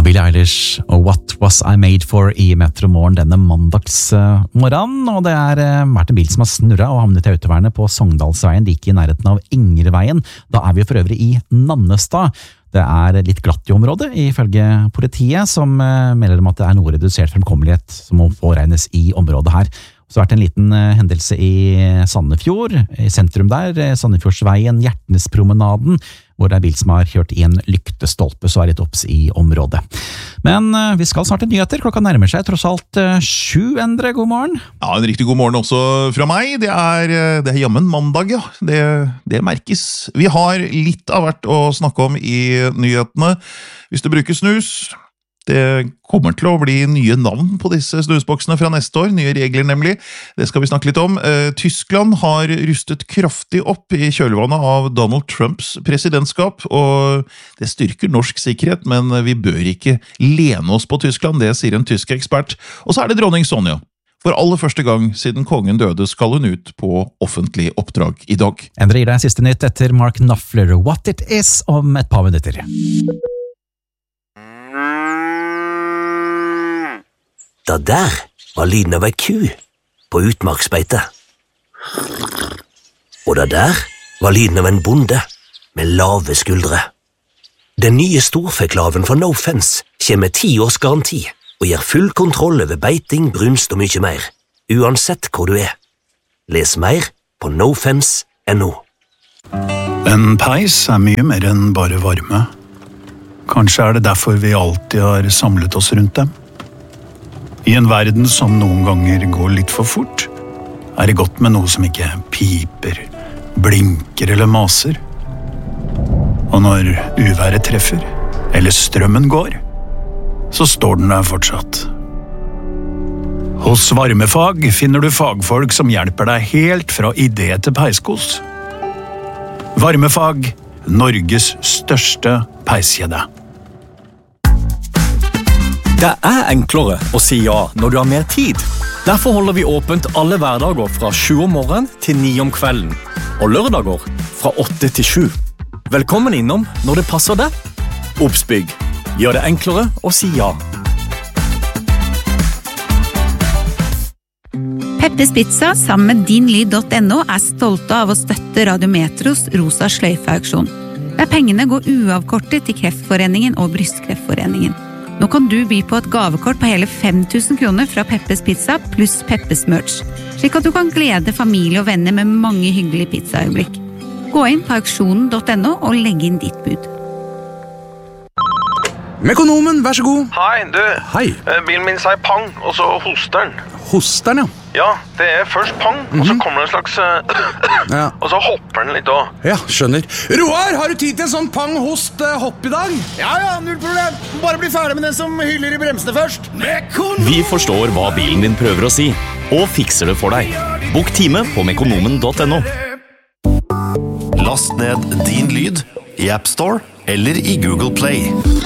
Billie Eilish og What Was I Made For i Metromorgen denne mandagsmorgen, og det vært en bil som har snurret og havnet i autovernet på Sogndalsveien, like i nærheten av Engreveien. Da vi for øvrig i Nannestad. Det litt glatt i området, ifølge politiet, som melder om at det noe redusert fremkommelighet som må påregnes i området her. Så har det vært en liten hendelse i Sandefjord, i sentrum der, Sandefjordsveien, Hjertnespromenaden, hvor det bil som har kjørt i en lyktestolpe, så litt opps i området. Men vi skal snart til nyheter, klokka nærmer seg tross alt 7, Endre, god morgen. Ja, en riktig god morgen også fra meg. Det er jammen mandag, ja. Det merkes. Vi har litt av hvert å snakke om i nyhetene. Hvis du bruker snus, det kommer til å bli nye navn på disse snusboksene fra neste år, nye regler nemlig. Det skal vi snakke litt om. Tyskland har rustet kraftig opp i kjølvannet av Donald Trumps presidentskap, og det styrker norsk sikkerhet, men vi bør ikke lene oss på Tyskland, det sier en tysk ekspert. Og så det dronning Sonja. For aller første gang siden kongen døde skal hun ut på offentlig oppdrag i dag. Endre gir deg siste nytt etter Mark Knopfler, What It Is, om et par minutter. Da der var lyden av ei ku på utmarksbeite. Og da der var lyden av en bonde med lave skuldre. Den nye storfeklaven fra No Fence kommer med 10 års garanti og gir full kontroll over beiting, brunst og mye mer, uansett hvor du Les mer på nofence.no. En peis mye mer enn bare varme. Kanskje det derfor vi alltid har samlet oss rundt dem. I en verden som noen ganger går litt for fort, det godt med noe som ikke piper, blinker eller maser. Og når uværet treffer, eller strømmen går, så står den der fortsatt. Hos Varmefag finner du fagfolk som hjelper deg helt fra idé til peiskos. Varmefag, Norges største peiskjede. Det enklere å si ja når du har mer tid. Derfor holder vi åpent alle hverdager fra 7 om morgenen til 9 om kvelden, og lørdager fra 8 til 7. Velkommen innom når det passer deg. Obsbygg. Gjør det enklere å si ja. Peppes Pizza sammen med dinlyd.no stolte av å støtte Radiometros Rosa sløyfe-auksjon, der pengene går uavkortet til Kreftforeningen og Brystkreftforeningen. Nå kan du by på et gavekort på hele 5.000 kroner fra Peppes Pizza pluss Peppes Merch, slik at du kan glede familie og venner med mange hyggelige pizzaøyeblikk. Gå inn på auksjonen.no og legg inn ditt bud. Mekonomen, vær så god. Hei, du. Hei. Bilen min sier pang, og så hoster den. Hoster den, ja. Ja, det først pang, og så kommer det en slags... Ja. Og så hopper den litt også. Ja, skjønner. Roar, har du tid til en sånn pang-host-hopp i dag? Ja, null problem. Bare bli ferdig med den som hyller i bremsene først. Vi forstår hva bilen din prøver å si, og fikser det for deg. Bok time på mekonomen.no. Last ned Din Lyd i App Store eller i Google Play.